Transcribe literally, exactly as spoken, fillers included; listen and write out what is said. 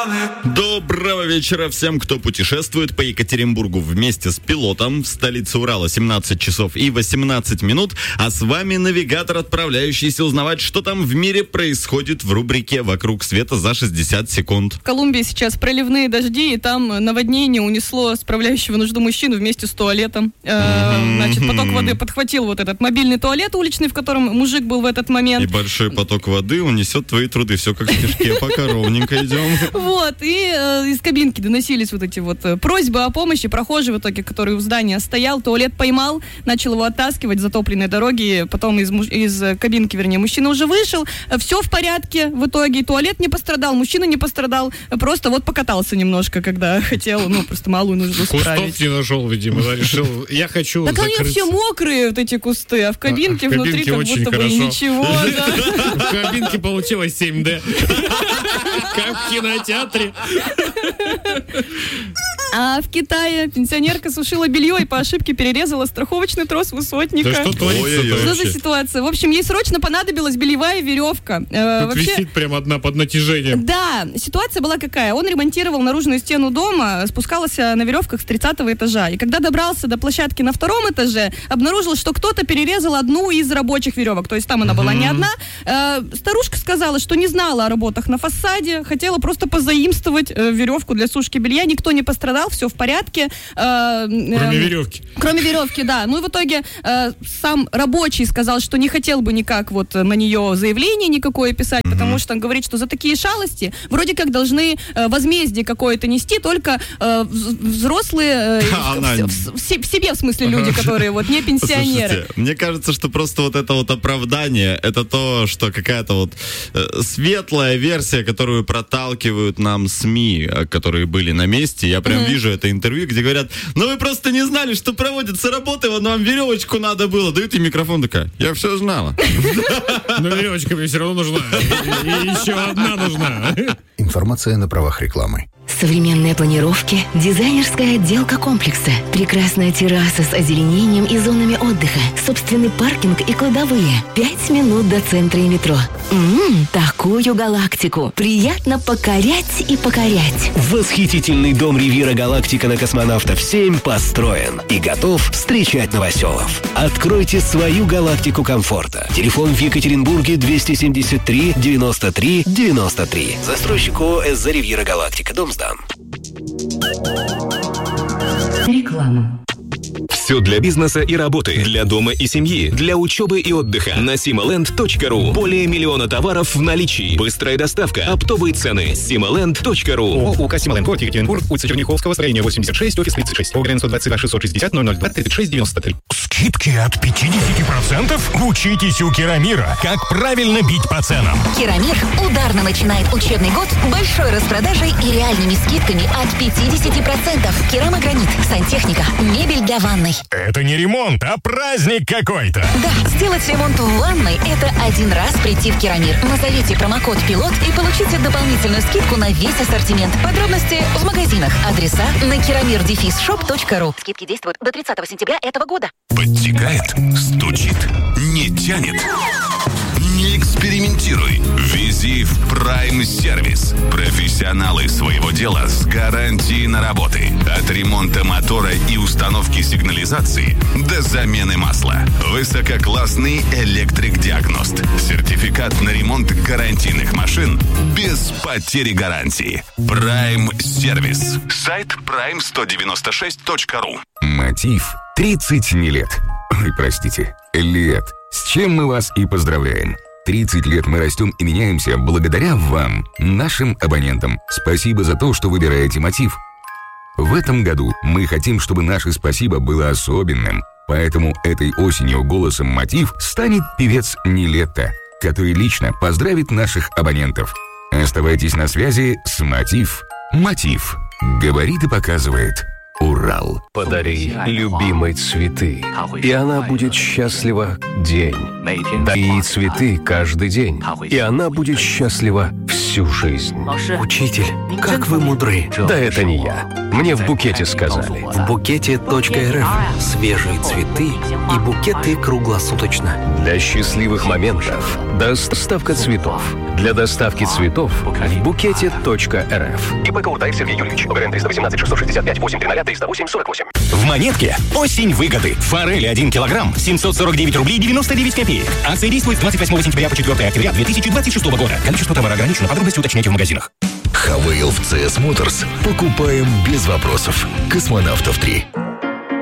Доброго вечера всем, кто путешествует по Екатеринбургу вместе с пилотом. В столице Урала семнадцать часов и восемнадцать минут. А с вами навигатор, отправляющийся узнавать, что там в мире происходит в рубрике «Вокруг света за шестьдесят секунд». В Колумбии сейчас проливные дожди, и там наводнение унесло справляющего нужду мужчину вместе с туалетом. Mm-hmm. Значит, поток воды подхватил вот этот мобильный туалет уличный, в котором мужик был в этот момент. И большой поток воды унесет твои труды. Все как в кишке, пока ровненько идем. Вот, и э, из кабинки доносились вот эти вот э, просьбы о помощи. Прохожий в итоге, который у здания стоял, туалет поймал, начал его оттаскивать с затопленной дороги. Потом из, из кабинки, вернее, мужчина уже вышел. Все в порядке в итоге. Туалет не пострадал, мужчина не пострадал. Просто вот покатался немножко, когда хотел, ну, просто малую нужду справить. Кустов не нашел, видимо, да, решил, я хочу так закрыться. Они все мокрые, вот эти кусты, а в кабинке а, внутри как будто бы и ничего. В кабинке получилось семь дэ. Как в кинотеатре. А в Китае пенсионерка сушила белье и по ошибке перерезала страховочный трос высотника. Да что творится? Что за ситуация? В общем, ей срочно понадобилась бельевая веревка. Э, Тут вообще... висит прям одна под натяжением. Да, ситуация была какая? Он ремонтировал наружную стену дома, спускался на веревках с тридцатого этажа. И когда добрался до площадки на втором этаже, обнаружил, что кто-то перерезал одну из рабочих веревок. То есть там она была не одна. Э, старушка сказала, что не знала о работах на фасаде, хотела просто позаимствовать э, веревку для сушки белья. Никто не пострадал, все в порядке. Э, кроме э, веревки. Кроме веревки, да. Ну и в итоге э, сам рабочий сказал, что не хотел бы никак вот на нее заявление никакое писать, mm-hmm. потому что он говорит, что за такие шалости вроде как должны э, возмездие какое-то нести только э, взрослые, э, Она... в, в, в, в себе, в смысле, люди, которые вот не пенсионеры. Слушайте, мне кажется, что просто вот это вот оправдание, это то, что какая-то вот э, светлая версия, которую проталкивают нам СМИ, которые были на месте. Я прям mm-hmm. вижу это интервью, где говорят, ну вы просто не знали, что проводятся работы, вот вам веревочку надо было. Дают ей микрофон, такая, я все знала. Но веревочка мне все равно нужна. И еще одна нужна. Информация на правах рекламы. Современные планировки, дизайнерская отделка комплекса, прекрасная терраса с озеленением и зонами отдыха, собственный паркинг и кладовые. Пять минут до центра и метро. Ммм, такую галактику. Приятно покорять и покорять. Восхитительный дом Ривьера Галактика на Космонавтов семь построен и готов встречать новоселов. Откройте свою галактику комфорта. Телефон в Екатеринбурге двести семьдесят три девяносто три девяносто три. Застройщик ООО «СЗ Ривьера Галактика». Дом сдан. Реклама. Все для бизнеса и работы, для дома и семьи, для учебы и отдыха. На симоленд точка ру. Более миллиона товаров в наличии. Быстрая доставка, оптовые цены. симоленд точка ру. ООО «Симоленд», город Екатеринбург, улица Черняховского, строение восемьдесят шесть, офис тридцать шесть. Огрен сто двадцать два шестьсот шестьдесят ноль ноль два тридцать шесть девяносто три. Скидки от пятьдесят процентов? Учитесь у Керамира. Как правильно бить по ценам. Керамир ударно начинает учебный год большой распродажей и реальными скидками от пятьдесят процентов. Керамогранит, сантехника, мебель для ванной. Это не ремонт, а праздник какой-то. Да, сделать ремонт в ванной – это один раз прийти в Керамир. Назовите промокод «Пилот» и получите дополнительную скидку на весь ассортимент. Подробности в магазинах. Адреса на керамир дефис шоп точка ру. Скидки действуют до тридцатого сентября этого года. Подтекает, стучит, не тянет. Не экспериментируй. Вези в Prime Service. Профессионалы своего дела с гарантией на работы. От ремонта мотора и установки сигнализации до замены масла. Высококлассный электрик-диагност. Сертификат на ремонт гарантийных машин без потери гарантии. Prime Service. Сайт прайм сто девяносто шесть точка ру. Мотив тридцать не лет. Ой, простите, лет. С чем мы вас и поздравляем. тридцать лет мы растем и меняемся благодаря вам, нашим абонентам. Спасибо за то, что выбираете Мотив. В этом году мы хотим, чтобы наше спасибо было особенным. Поэтому этой осенью голосом Мотив станет певец Нилетто, который лично поздравит наших абонентов. Оставайтесь на связи с Мотив. Мотив. Говорит и показывает. Урал. Подари любимой цветы, и она будет счастлива день. Дай ей цветы каждый день, и она будет счастлива всю жизнь. Учитель, как вы мудры. Да это не я. Мне в букете сказали. В букете точка эр эф. Свежие цветы и букеты круглосуточно. Для счастливых моментов доставка цветов. Для доставки цветов в букете точка эр эф. ИП Кауртаев Сергей Юрьевич. ОГРН триста восемнадцать шестьсот шестьдесят пять восемь триста триста восемь сорок восемь. В Монетке осень выгоды. Форели один килограмм семьсот сорок девять рублей девяносто девять копеек. Акция действует с двадцать восьмого сентября по четвёртого октября две тысячи двадцать шестого года. Количество товара ограничено. Подробности уточняйте в магазинах. Хавейл в си эс Motors покупаем без вопросов. Космонавтов три.